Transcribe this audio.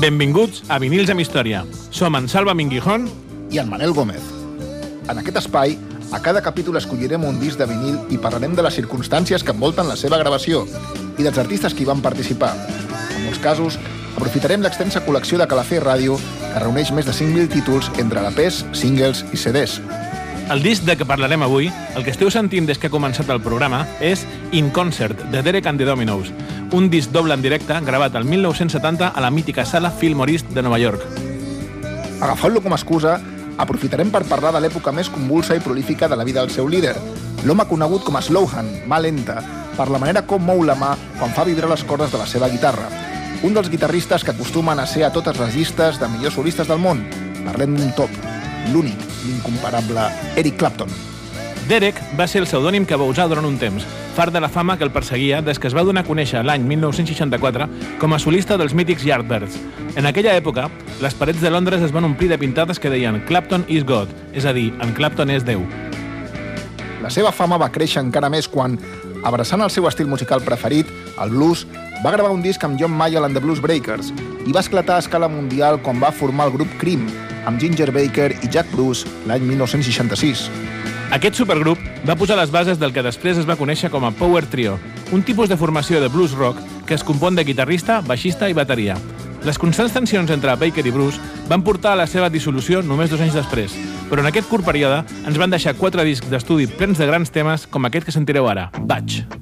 Benvinguts a Vinils amb Història. Som en Salva Minguijón i en Manel Gómez. En aquest espai, a cada capítol escollirem un disc de vinil i parlarem de les circumstàncies que envolten la seva gravació i dels artistes que hi van participar. En molts casos, aprofitarem l'extensa col·lecció de Calafell Ràdio, que reuneix més de 5.000 títols entre LPs, singles i CDs. El disc de què parlarem avui, el que esteu sentint des que ha començat el programa, és In Concert, de Derek and the Dominos, un disc doble en directe gravat el 1970 a la mítica sala Fillmore East de Nova York. Agafant-lo com a excusa, aprofitarem per parlar de l'època més convulsa i prolífica de la vida del seu líder, l'home conegut com a Slowhand, mà lenta, per la manera com mou la mà quan fa vibrar les cordes de la seva guitarra. Un dels guitarristes que acostumen a ser a totes les llistes de millors solistes del món. Parlem d'un top, l'únic, l'incomparable Eric Clapton. Derek va ser el pseudònim que va usar durant un temps, fart de la fama que el perseguia des que es va donar a conèixer l'any 1964 com a solista dels mítics Yardbirds. En aquella època, les parets de Londres es van omplir de pintades que deien Clapton is God, és a dir, en Clapton és Déu. La seva fama va créixer encara més quan, abraçant el seu estil musical preferit, el blues, va gravar un disc amb John Mayall and the Blues Breakers i va esclatar a escala mundial quan va formar el grup Cream, amb Ginger Baker i Jack Bruce l'any 1966. Aquest supergrup va posar les bases del que després es va conèixer com a Power Trio, un tipus de formació de blues rock que es compon de guitarrista, baixista i bateria. Les constants tensions entre Baker i Bruce van portar a la seva dissolució només 2 anys després, però en aquest curt període ens van deixar 4 discs d'estudi plens de grans temes com aquest que sentireu ara, Batch.